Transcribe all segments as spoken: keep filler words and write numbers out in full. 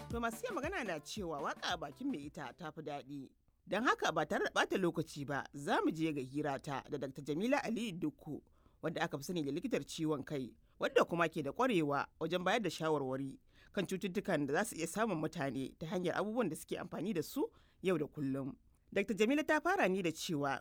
To masu iya magana na cewa waka a bakin mai ita ta fi daɗi. Don haka ba tare da ɓata lokaci ba za mu je ga hirata da Dakta Jamila Aliyu Dukku wadda aka fi sani da likitar ciwon kai wadda kuma ke da ƙwarewa wajen bayar da shawarwari kan cututtukan da za su iya samun mutane ta hanyar abubuwan da suke amfani da su yau da kullum. Dakta Jamila ta fara ni da cewa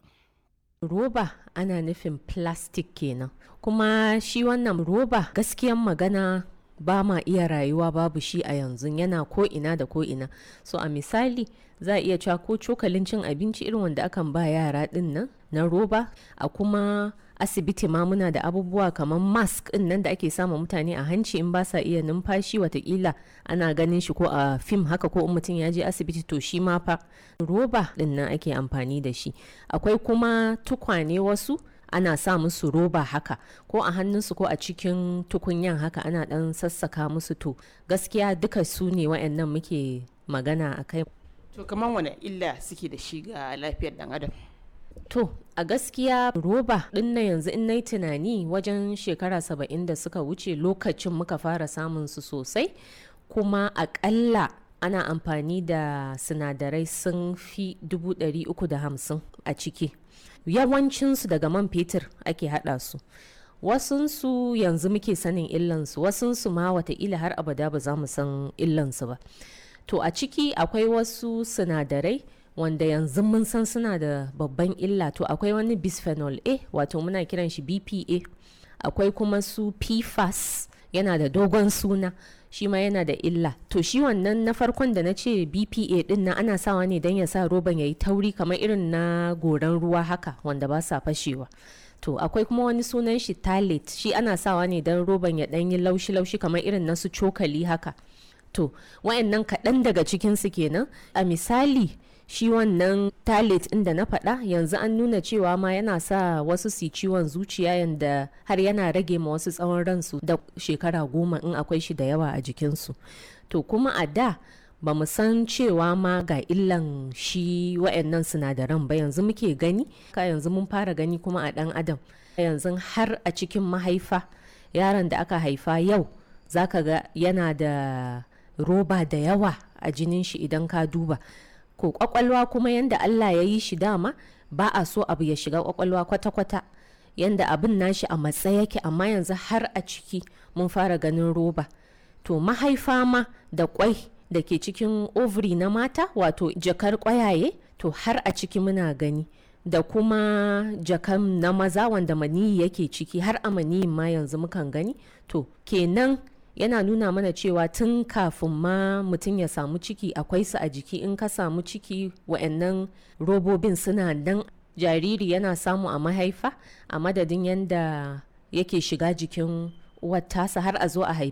roba ana nufin plastic kenan, kuma shi wannan roba gaskiyan magana ba ma iya rayuwa babu shi a yanzu, yana ko ina da ko ina. So a misali za a iya cewa ko cokalin cin abinci irin wanda akan ba yara din nan na roba, a kuma asibiti ma muna da abubuwa kamar mask din nan da ake sama mutane a hanci in ba sa iya numfashi, watakila ana ganin shi ko a fim haka, ko in mutum ya je asibiti to shi ma fa roba din nan ake amfani da shi. Akwai kuma tukwane wasu ana sa musu roba haka, ko a hannunsu ko a cikin tukunyan haka ana dan sassaka musu. To gaskiya duka su ne wa'annan muke magana a kai. to kamar wani illa suke da shi ga lafiyar dan adam? To a gaskiya roba din na yanzu in nayi tunani wajen shekara saba'in da suka wuce lokacin muka fara samun su sosai, kuma akalla ana amfani da sinadarai sun fi dubu ɗari uku da hamsin a ciki. Yawancinsu daga man fetur ake haɗa su, wasunsu yanzu muke sanin illansu, wasunsu ma wataƙila har abada ba za mu san illansu ba. To a ciki akwai wasu sinadarai wanda yanzu mun san suna da babban illa. To akwai wani bisphenol A, wato muna kiran shi B P A, akwai kuma su P F A S, yana da dogon suna, shi ma yana da illa. To shi wannan na farkon da na ce B P A din nan ana sawa ne don ya sa roban ya yi tauri kamar irin na goran ruwa haka wanda ba sa fashewa. To akwai kuma wani sunan shi Talate, shi ana sawa ne don roban ya ɗan yi laushi-laushi kamar irin na su cokali haka. To wayannan kaɗan daga cikinsu kenan. A misali shi wannan Talate inda na faɗa yanzu an nuna cewa ma yana sa wasu su ciwon zuciya, yanda har yana rage ma wasu tsawon ransu da shekara goma in akwai shi da yawa a jikinsu. To kuma a da ba mu san cewa ma ga illan shi wayannan sinadaran ba, yanzu muke gani, ka yanzu mun fara gani kuma a ɗan adam. Yanzu har a cikin mahaifa yaron da aka haifa yau zaka ga yana da roba da yawa a jinin shi idan ka duba. Ko kwakwalwa kuma yanda Allah ya yi shi dama ba a so abu ya shiga kwakwalwa kwata-kwata, yanda abin nashi a matsa yake, amma yanzu har a ciki mun fara ganin roba. To mahaifa ma da kwai da ke cikin ovary na mata, wato jakar kwayaye, to har a ciki muna gani, da kuma jakan na maza wanda maniyi yake ciki, har a maniyin ma yanzu mukan gani. To kenan yana nuna mana cewa tun kafin ma mutum ya samu ciki akwai su a jiki. In ka samu ciki wa'annan robobin suna nan, jariri yana samu a mahaifa a madadin yanda yake shiga jikin uwar tasa har a zo a haife